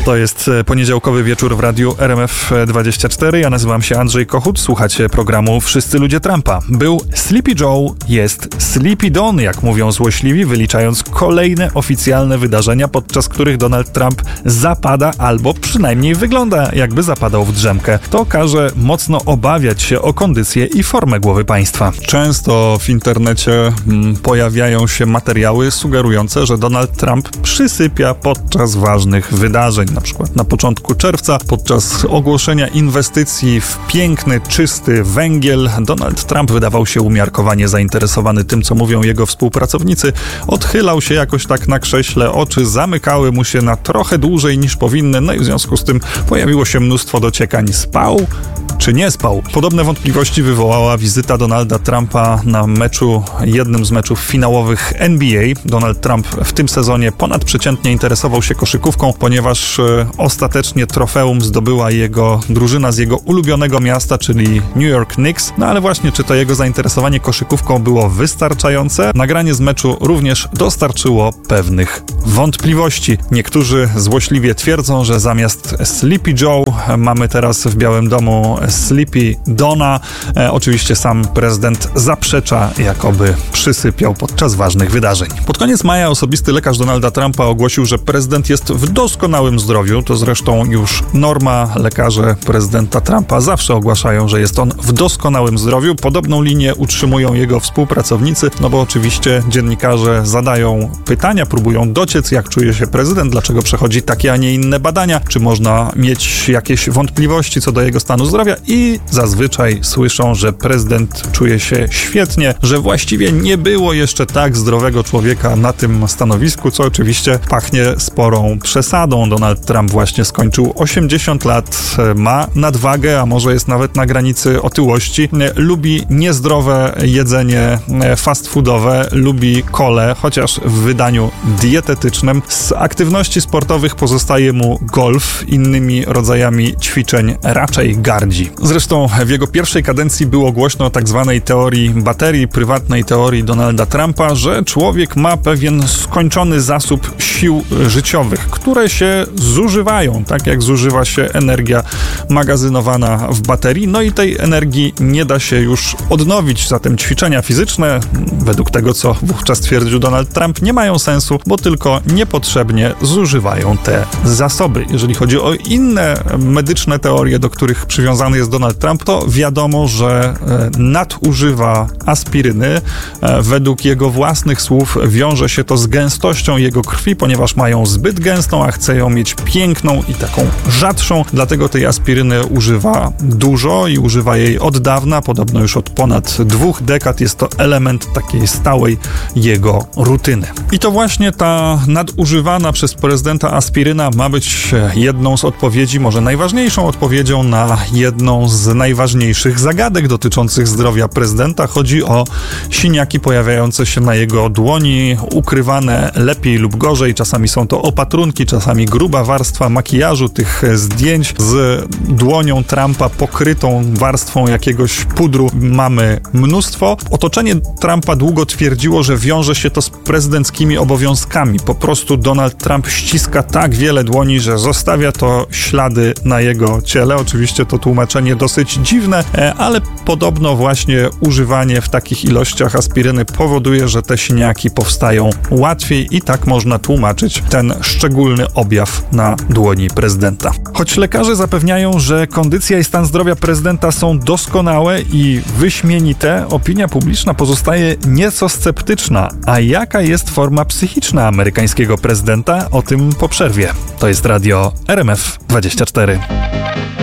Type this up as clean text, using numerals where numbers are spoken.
To jest poniedziałkowy wieczór w radiu RMF24. Ja nazywam się Andrzej Kochut. Słuchacie programu Wszyscy ludzie Trumpa. Był Sleepy Joe, jest Sleepy Don, jak mówią złośliwi, wyliczając kolejne oficjalne wydarzenia, podczas których Donald Trump zapada albo przynajmniej wygląda, jakby zapadał w drzemkę. To każe mocno obawiać się o kondycję i formę głowy państwa. Często w internecie pojawiają się materiały sugerujące, że Donald Trump przysypia podczas ważnych wydarzeń. Na przykład na początku czerwca, podczas ogłoszenia inwestycji w piękny, czysty węgiel, Donald Trump wydawał się umiarkowanie zainteresowany tym, co mówią jego współpracownicy. Odchylał się jakoś tak na krześle, oczy zamykały mu się na trochę dłużej niż powinny, no i w związku z tym pojawiło się mnóstwo dociekań. Spał czy nie spał? Podobne wątpliwości wywołała wizyta Donalda Trumpa na jednym z meczów finałowych NBA. Donald Trump w tym sezonie ponadprzeciętnie interesował się koszykówką, ponieważ ostatecznie trofeum zdobyła jego drużyna z jego ulubionego miasta, czyli New York Knicks. No ale właśnie, czy to jego zainteresowanie koszykówką było wystarczające? Nagranie z meczu również dostarczyło pewnych wątpliwości. Niektórzy złośliwie twierdzą, że zamiast Sleepy Joe mamy teraz w Białym Domu Sleepy Dona. Oczywiście sam prezydent zaprzecza, jakoby przysypiał podczas ważnych wydarzeń. Pod koniec maja osobisty lekarz Donalda Trumpa ogłosił, że prezydent jest w doskonałym zdrowiu. To zresztą już norma. Lekarze prezydenta Trumpa zawsze ogłaszają, że jest on w doskonałym zdrowiu. Podobną linię utrzymują jego współpracownicy, no bo oczywiście dziennikarze zadają pytania, próbują dociec, jak czuje się prezydent, dlaczego przechodzi takie, a nie inne badania, czy można mieć jakieś wątpliwości co do jego stanu zdrowia i zazwyczaj słyszą, że prezydent czuje się świetnie, że właściwie nie było jeszcze tak zdrowego człowieka na tym stanowisku, co oczywiście pachnie sporą przesadą. Donald Trump właśnie skończył 80 lat, ma nadwagę, a może jest nawet na granicy otyłości, lubi niezdrowe jedzenie fast foodowe, lubi kolę, chociaż w wydaniu dietetycznym. Z aktywności sportowych pozostaje mu golf, innymi rodzajami ćwiczeń raczej gardzi. Zresztą w jego pierwszej kadencji było głośno o tak zwanej teorii baterii, prywatnej teorii Donalda Trumpa, że człowiek ma pewien skończony zasób sił życiowych, które się zużywają, tak jak zużywa się energia magazynowana w baterii, no i tej energii nie da się już odnowić, zatem ćwiczenia fizyczne, według tego, co wówczas twierdził Donald Trump, nie mają sensu, bo tylko niepotrzebnie zużywają te zasoby. Jeżeli chodzi o inne medyczne teorie, do których przywiązany jest Donald Trump, to wiadomo, że nadużywa aspiryny. Według jego własnych słów wiąże się to z gęstością jego krwi, ponieważ mają zbyt gęstą, a chce ją mieć piękną i taką rzadszą. Dlatego tej aspiryny używa dużo i używa jej od dawna, podobno już od ponad 2 dekad. Jest to element takiej stałej jego rutyny. I to właśnie ta nadużywana przez prezydenta aspiryna ma być jedną z odpowiedzi, może najważniejszą odpowiedzią na jedną z najważniejszych zagadek dotyczących zdrowia prezydenta. Chodzi o siniaki pojawiające się na jego dłoni, ukrywane lepiej lub gorzej. Czasami są to opatrunki, czasami gruba warstwa makijażu. Tych zdjęć z dłonią Trumpa pokrytą warstwą jakiegoś pudru mamy mnóstwo. Otoczenie Trumpa długo twierdziło, że wiąże się to z prezydenckimi obowiązkami. Po prostu Donald Trump ściska tak wiele dłoni, że zostawia to ślady na jego ciele. Oczywiście to tłumaczenie dosyć dziwne, ale podobno właśnie używanie w takich ilościach aspiryny powoduje, że te siniaki powstają łatwiej i tak można tłumaczyć ten szczególny objaw na dłoni prezydenta. Choć lekarze zapewniają, że kondycja i stan zdrowia prezydenta są doskonałe i wyśmienite, opinia publiczna pozostaje nieco sceptyczna. A jaka jest forma psychiczna amerykańskiego prezydenta? O tym po przerwie. To jest radio RMF24.